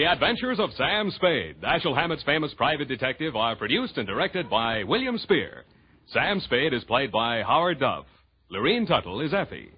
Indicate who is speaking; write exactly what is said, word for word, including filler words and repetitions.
Speaker 1: Adventures of Sam Spade, Dashiell Hammett's famous private detective, are produced and directed by William Spear. Sam Spade is played by Howard Duff. Lorene Tuttle is Effie.